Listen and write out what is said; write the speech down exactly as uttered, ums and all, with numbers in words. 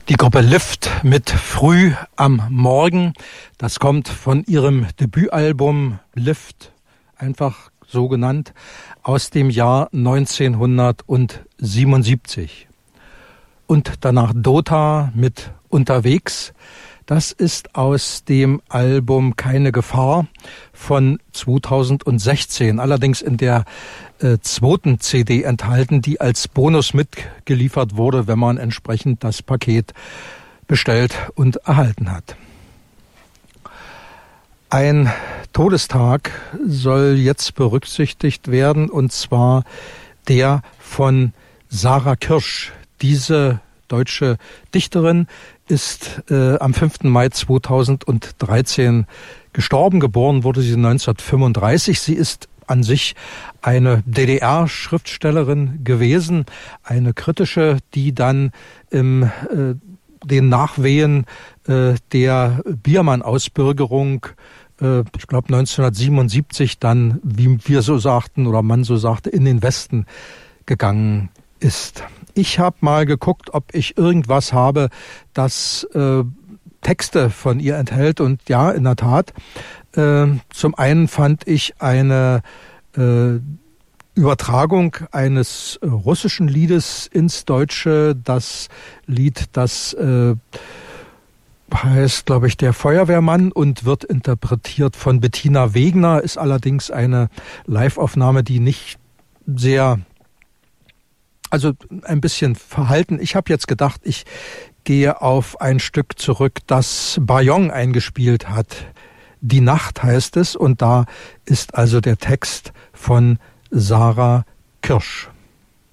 Die Gruppe Lift mit Früh am Morgen, das kommt von ihrem Debütalbum Lift, einfach so genannt, aus dem Jahr neunzehnhundertsiebenundsiebzig. Und danach Dota mit Unterwegs, das ist aus dem Album Keine Gefahr von zweitausendsechzehn, allerdings in der äh, zweiten C D enthalten, die als Bonus mitgeliefert wurde, wenn man entsprechend das Paket bestellt und erhalten hat. Ein Todestag soll jetzt berücksichtigt werden, und zwar der von Sarah Kirsch. Diese deutsche Dichterin ist äh, am fünften Mai zweitausenddreizehn gestorben. Geboren wurde sie neunzehnhundertfünfunddreißig. Sie ist an sich eine D D R-Schriftstellerin gewesen, eine kritische, die dann im äh, den Nachwehen äh, der Biermann-Ausbürgerung, äh, ich glaube neunzehnhundertsiebenundsiebzig, dann, wie wir so sagten oder man so sagte, in den Westen gegangen ist. Ich habe mal geguckt, ob ich irgendwas habe, das äh, Texte von ihr enthält, und ja, in der Tat. Äh, zum einen fand ich eine äh, Übertragung eines äh, russischen Liedes ins Deutsche. Das Lied, das äh, heißt, glaube ich, Der Feuerwehrmann und wird interpretiert von Bettina Wegner, ist allerdings eine Live-Aufnahme, die nicht sehr, also ein bisschen verhalten. Ich habe jetzt gedacht, ich gehe auf ein Stück zurück, das Bayon eingespielt hat. Die Nacht heißt es, und da ist also der Text von Sarah Kirsch.